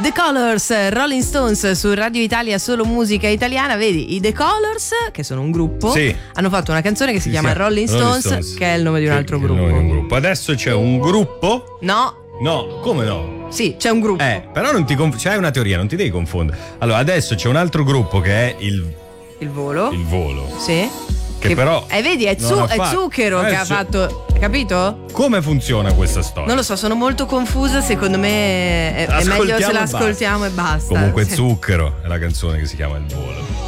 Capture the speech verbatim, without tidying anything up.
The Colors, Rolling Stones su Radio Italia, solo musica italiana. Vedi, i The Colors, che sono un gruppo, sì, hanno fatto una canzone che si, si chiama Rolling Stones, Rolling Stones, che è il nome di un altro che, gruppo. Il nome di un gruppo. Adesso c'è un gruppo? No. No, come no? Sì, c'è un gruppo. Eh, però non ti conf- c'hai una teoria, non ti devi confondere. Allora, adesso c'è un altro gruppo che è il Il volo. Il volo. Sì. Che, che però Eh, vedi, è, zu- è Zucchero eh, che ha zu- fatto. Capito? Come funziona questa storia? Non lo so, sono molto confusa. Secondo me è, è meglio se Ascoltiamo la e basta. ascoltiamo e basta. Comunque Sì. Zucchero è la canzone che si chiama Il volo.